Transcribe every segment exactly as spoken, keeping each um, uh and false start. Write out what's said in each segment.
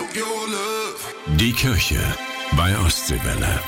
Die Kirche bei Ostseewelle.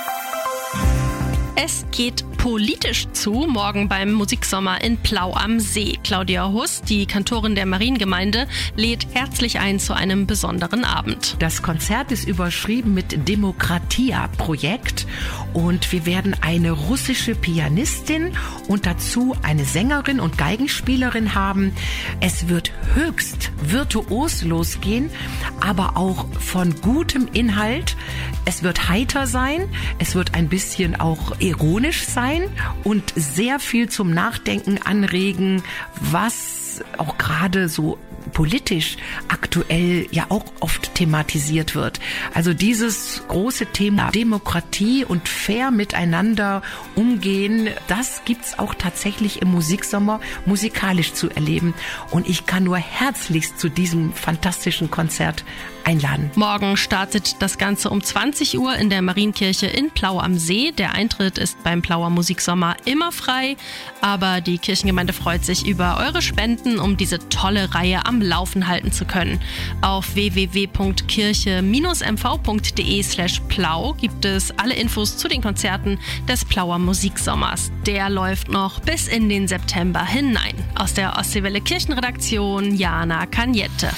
Es geht politisch zu, morgen beim Musiksommer in Plau am See. Claudia Huss, die Kantorin der Mariengemeinde, lädt herzlich ein zu einem besonderen Abend. Das Konzert ist überschrieben mit Demokratia-Projekt und wir werden eine russische Pianistin und dazu eine Sängerin und Geigenspielerin haben. Es wird höchst virtuos losgehen, aber auch von gutem Inhalt. Es wird heiter sein, es wird ein bisschen auch ironisch sein und sehr viel zum Nachdenken anregen, was auch gerade so politisch aktuell ja auch oft thematisiert wird. Also dieses große Thema Demokratie und fair miteinander umgehen, das gibt's auch tatsächlich im Musiksommer musikalisch zu erleben. Und ich kann nur herzlichst zu diesem fantastischen Konzert einladen. Morgen startet das Ganze um zwanzig Uhr in der Marienkirche in Plau am See. Der Eintritt ist beim Plauer Musiksommer immer frei, aber die Kirchengemeinde freut sich über eure Spenden, um diese tolle Reihe am Laufen halten zu können. Auf w w w punkt kirche Bindestrich m v punkt d e slash plau gibt es alle Infos zu den Konzerten des Plauer Musiksommers. Der läuft noch bis in den September hinein. Aus der Ostseewelle Kirchenredaktion Jana Cagnette.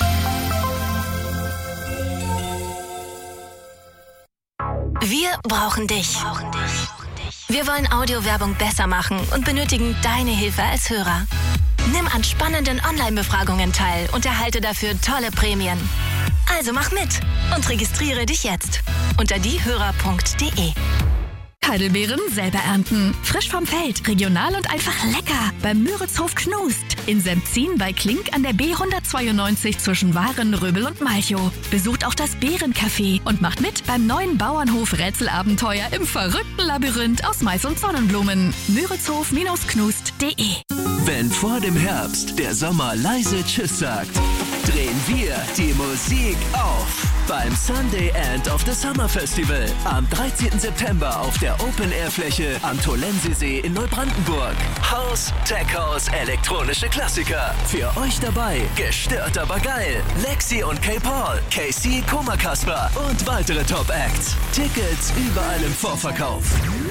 Wir brauchen dich. Wir wollen Audiowerbung besser machen und benötigen deine Hilfe als Hörer. Nimm an spannenden Online-Befragungen teil und erhalte dafür tolle Prämien. Also mach mit und registriere dich jetzt unter diehörer punkt d e. Heidelbeeren selber ernten. Frisch vom Feld, regional und einfach lecker. Beim Müritzhof Knust. In Sempzin bei Klink an der B hundertzweiundneunzig zwischen Waren, Röbel und Malchow. Besucht auch das Bärencafé und macht mit beim neuen Bauernhof Rätselabenteuer im verrückten Labyrinth aus Mais und Sonnenblumen. Müritzhof Knust punkt d e. Wenn vor dem Herbst der Sommer leise Tschüss sagt, drehen wir die Musik auf beim Sunday End of the Summer Festival am dreizehnten September auf der Open-Air-Fläche am Tolensesee in Neubrandenburg. House, Tech House, elektronische Klassiker. Für euch dabei, gestört aber geil. Lexi und K-Paul, K C, Koma Kasper und weitere Top-Acts. Tickets überall im Vorverkauf.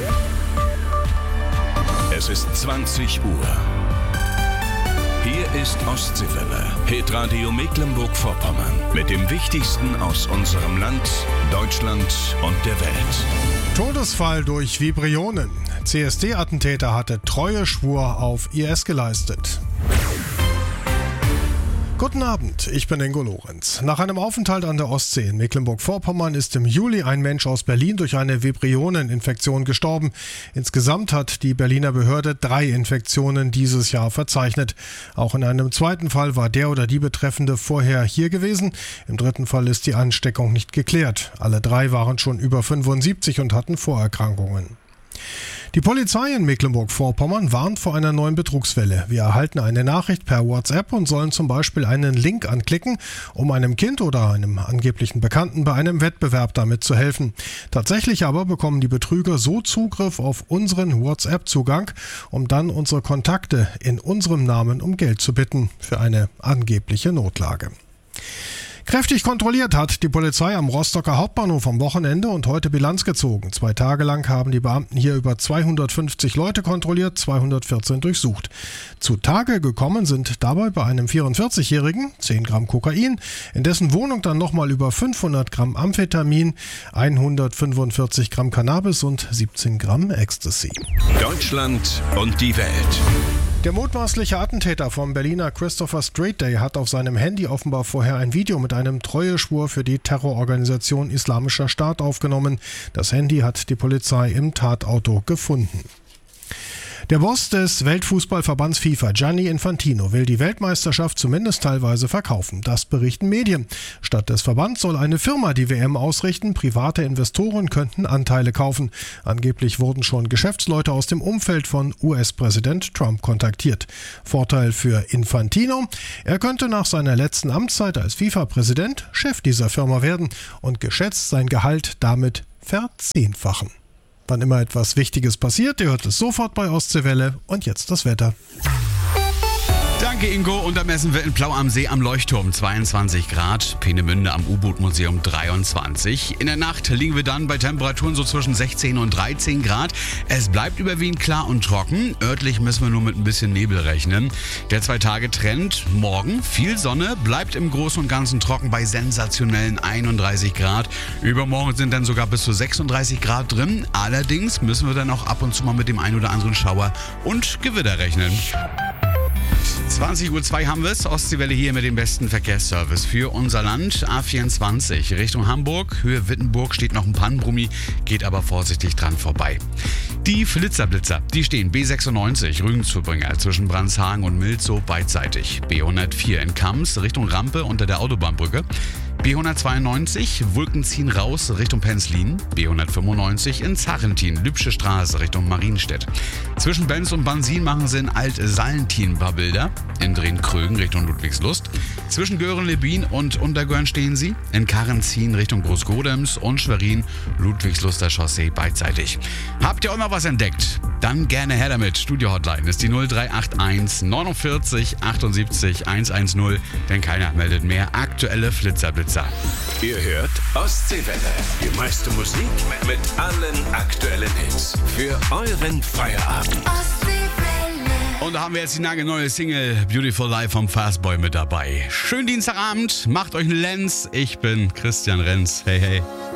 Es ist zwanzig Uhr. Hier ist Ostseewelle, Hitradio Mecklenburg-Vorpommern mit dem Wichtigsten aus unserem Land, Deutschland und der Welt. Todesfall durch Vibrionen. C S D-Attentäter hatte Treueschwur auf I S geleistet. Guten Abend, ich bin Ingo Lorenz. Nach einem Aufenthalt an der Ostsee in Mecklenburg-Vorpommern ist im Juli ein Mensch aus Berlin durch eine Vibrioneninfektion gestorben. Insgesamt hat die Berliner Behörde drei Infektionen dieses Jahr verzeichnet. Auch in einem zweiten Fall war der oder die Betreffende vorher hier gewesen. Im dritten Fall ist die Ansteckung nicht geklärt. Alle drei waren schon über fünfundsiebzig und hatten Vorerkrankungen. Die Polizei in Mecklenburg-Vorpommern warnt vor einer neuen Betrugswelle. Wir erhalten eine Nachricht per WhatsApp und sollen zum Beispiel einen Link anklicken, um einem Kind oder einem angeblichen Bekannten bei einem Wettbewerb damit zu helfen. Tatsächlich aber bekommen die Betrüger so Zugriff auf unseren WhatsApp-Zugang, um dann unsere Kontakte in unserem Namen um Geld zu bitten für eine angebliche Notlage. Kräftig kontrolliert hat die Polizei am Rostocker Hauptbahnhof am Wochenende und heute Bilanz gezogen. Zwei Tage lang haben die Beamten hier über zweihundertfünfzig Leute kontrolliert, zweihundertvierzehn durchsucht. Zutage gekommen sind dabei bei einem vierundvierzigjährigen zehn Gramm Kokain, in dessen Wohnung dann nochmal über fünfhundert Gramm Amphetamin, hundertfünfundvierzig Gramm Cannabis und siebzehn Gramm Ecstasy. Deutschland und die Welt. Der mutmaßliche Attentäter vom Berliner Christopher Street Day hat auf seinem Handy offenbar vorher ein Video mit einem Treueschwur für die Terrororganisation Islamischer Staat aufgenommen. Das Handy hat die Polizei im Tatauto gefunden. Der Boss des Weltfußballverbands FIFA, Gianni Infantino, will die Weltmeisterschaft zumindest teilweise verkaufen. Das berichten Medien. Statt des Verbands soll eine Firma die W M ausrichten. Private Investoren könnten Anteile kaufen. Angeblich wurden schon Geschäftsleute aus dem Umfeld von U S-Präsident Trump kontaktiert. Vorteil für Infantino: Er könnte nach seiner letzten Amtszeit als FIFA-Präsident Chef dieser Firma werden und geschätzt sein Gehalt damit verzehnfachen. Wann immer etwas Wichtiges passiert, ihr hört es sofort bei Ostseewelle. Und jetzt das Wetter. Danke, Ingo. Und da messen wir in Plau am See am Leuchtturm zweiundzwanzig Grad, Peenemünde am U-Boot-Museum dreiundzwanzig. In der Nacht liegen wir dann bei Temperaturen so zwischen sechzehn und dreizehn Grad. Es bleibt überwiegend klar und trocken. Örtlich müssen wir nur mit ein bisschen Nebel rechnen. Der Zwei-Tage-Trend: morgen viel Sonne, bleibt im Großen und Ganzen trocken bei sensationellen einunddreißig Grad. Übermorgen sind dann sogar bis zu sechsunddreißig Grad drin. Allerdings müssen wir dann auch ab und zu mal mit dem ein oder anderen Schauer und Gewitter rechnen. zwanzig Uhr zwei haben wir es. Ostseewelle hier mit dem besten Verkehrsservice für unser Land. A vierundzwanzig Richtung Hamburg. Höhe Wittenburg steht noch ein Pannenbrummi, geht aber vorsichtig dran vorbei. Die Flitzerblitzer, die stehen B sechsundneunzig Rügenzubringer zwischen Brandshagen und Milzow beidseitig. B hundertvier in Kams Richtung Rampe unter der Autobahnbrücke. B hundertzweiundneunzig Wulkenziehen raus Richtung Penzlin. B hundertfünfundneunzig in Zarentin, Lübsche Straße Richtung Marienstedt. Zwischen Benz und Bansin machen sie in Alt-Salentin ein paar Bilder. In Drehn-Krögen Richtung Ludwigslust. Zwischen Göhren-Lebin und Untergörn stehen sie. In Karrenzien Richtung Großgodems und Schwerin, Ludwigsluster Chaussee beidseitig. Habt ihr auch noch was entdeckt? Dann gerne her damit. Studio-Hotline ist die null drei acht eins neunundvierzig achtundsiebzig hundertzehn, denn keiner meldet mehr aktuelle Flitzerblitzer. Ihr hört Ostseewelle. Die meiste Musik mit allen aktuellen Hits. Für euren Feierabend. Und da haben wir jetzt die nagelneue Single Beautiful Life vom Fastboy mit dabei. Schönen Dienstagabend, macht euch einen Lenz. Ich bin Christian Renz. Hey, hey.